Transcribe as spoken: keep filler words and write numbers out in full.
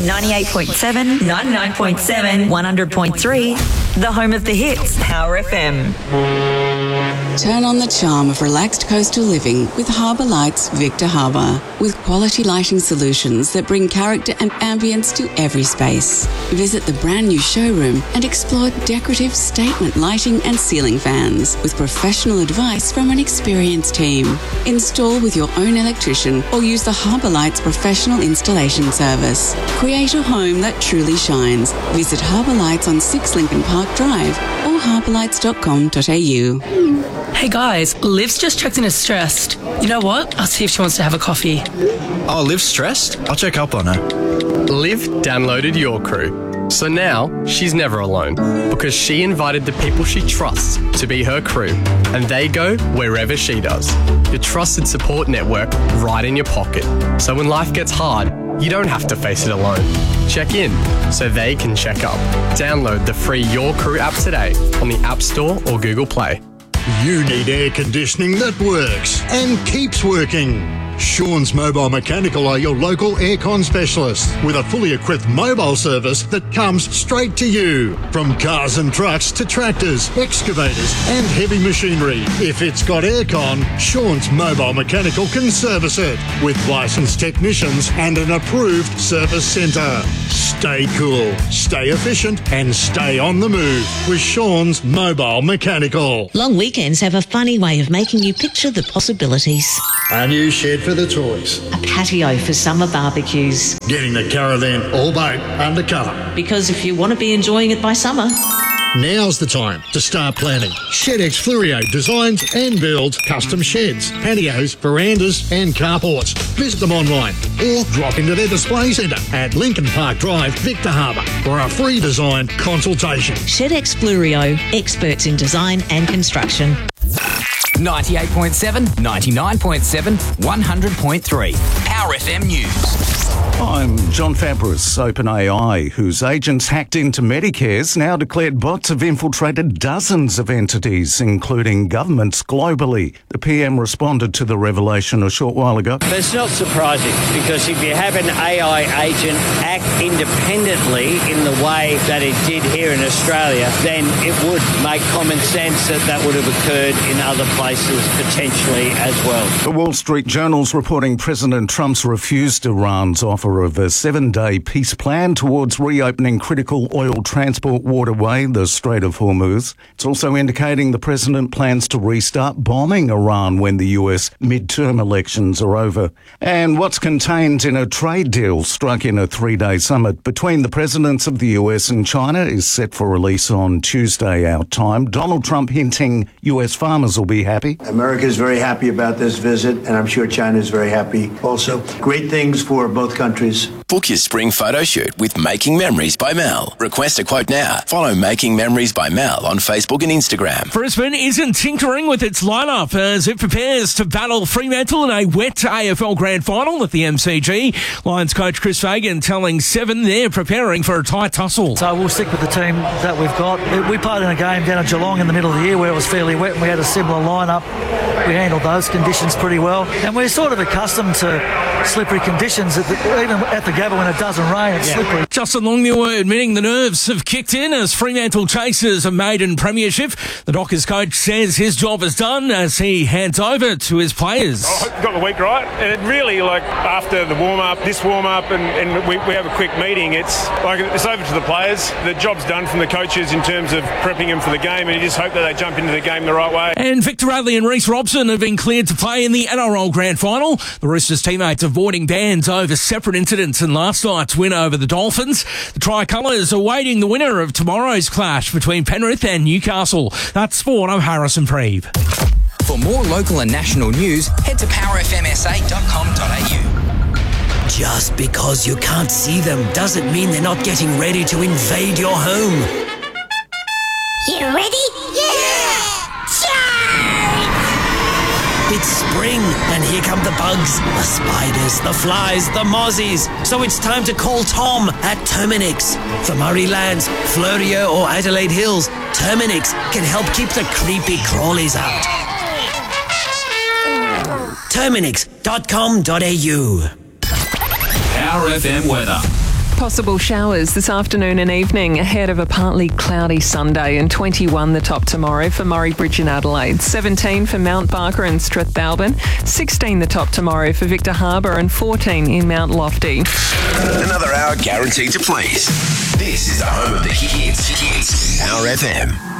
ninety-eight point seven, ninety-nine point seven, one hundred point three. The home of the hits, Power F M. Turn on the charm of relaxed coastal living with Harbour Lights Victor Harbour. With quality lighting solutions that bring character and ambience to every space. Visit the brand new showroom and explore decorative statement lighting and ceiling fans with professional advice from an experienced team. Install with your own electrician or use the Harbour Lights professional installation service. Create a home that truly shines. Visit Harbour Lights on six Lincoln Park Drive or harbour lights dot com dot a u. Hey guys, Liv's just checked in as stressed. You know what? I'll see if she wants to have a coffee. Oh, Liv's stressed? I'll check up on her. Liv downloaded Your Crew. So now she's never alone because she invited the people she trusts to be her crew and they go wherever she does. Your trusted support network right in your pocket. So when life gets hard, you don't have to face it alone. Check in so they can check up. Download the free Your Crew app today on the App Store or Google Play. You need air conditioning that works and keeps working. Sean's Mobile Mechanical are your local aircon specialists with a fully equipped mobile service that comes straight to you. From cars and trucks to tractors, excavators and heavy machinery. If it's got aircon, Sean's Mobile Mechanical can service it with licensed technicians and an approved service centre. Stay cool, stay efficient and stay on the move with Sean's Mobile Mechanical. Long weekends have a funny way of making you picture the possibilities. A new shed for the toys. A patio for summer barbecues. Getting the caravan all boat undercover. Because if you want to be enjoying it by summer, now's the time to start planning. ShedX Flurio designs and builds custom sheds, patios, verandas and carports. Visit them online or drop into their display centre at Lincoln Park Drive, Victor Harbour for a free design consultation. ShedX Flurio, experts in design and construction. ninety-eight point seven, ninety-nine point seven, one hundred point three. Power F M News. I'm John Fabris. OpenAI, whose agents hacked into Medicare's now declared bots have infiltrated dozens of entities, including governments globally. The P M responded to the revelation a short while ago. But it's not surprising, because if you have an A I agent act independently in the way that it did here in Australia, then it would make common sense that that would have occurred in other places potentially as well. The Wall Street Journal's reporting President Trump's refused Iran's offer of a seven-day peace plan towards reopening critical oil transport waterway, the Strait of Hormuz. It's also indicating the president plans to restart bombing Iran when the U S midterm elections are over. And what's contained in a trade deal struck in a three-day summit between the presidents of the U S and China is set for release on Tuesday our time. Donald Trump hinting U S farmers will be happy. America is very happy about this visit, and I'm sure China is very happy also. Great things for both countries. Book your spring photo shoot with Making Memories by Mel. Request a quote now. Follow Making Memories by Mel on Facebook and Instagram. Brisbane isn't tinkering with its lineup as it prepares to battle Fremantle in a wet A F L Grand Final at the M C G. Lions coach Chris Fagan telling Seven they're preparing for a tight tussle. So we'll stick with the team that we've got. We played in a game down at Geelong in the middle of the year where it was fairly wet and we had a similar lineup. We handled those conditions pretty well. And we're sort of accustomed to slippery conditions, at the, even at the Gabba when it doesn't rain, it's yeah. slippery. Justin Longmuir admitting the nerves have kicked in as Fremantle chases a maiden premiership. The Dockers coach says his job is done as he hands over to his players. Oh, got the week right. And it really, like, after the warm-up, this warm-up, and, and we, we have a quick meeting, it's like it's over to the players. The job's done from the coaches in terms of prepping them for the game, and you just hope that they jump into the game the right way. And Victor Radley and Reece Robson have been cleared to play in the N R L Grand Final. The Roosters teammates avoiding bans over separate incidents in last night's win over the Dolphins. The Tricolours awaiting the winner of tomorrow's clash between Penrith and Newcastle. That's sport. I'm Harrison Preeb. For more local and national news, head to power f m s a dot com dot a u. Just because you can't see them doesn't mean they're not getting ready to invade your home. You ready? Yeah! It's spring, and here come the bugs, the spiders, the flies, the mozzies. So it's time to call Tom at Terminix. For Murray Lands, Florio or Adelaide Hills, Terminix can help keep the creepy crawlies out. terminix dot com dot a u. Power F M weather. possible showers this afternoon and evening ahead of a partly cloudy Sunday, and twenty-one the top tomorrow for Murray Bridge and Adelaide, seventeen for Mount Barker and Strathbalbin, sixteen the top tomorrow for Victor Harbor and fourteen in Mount Lofty. Another hour guaranteed to please. This is the home of the hits. Hits. Power F M.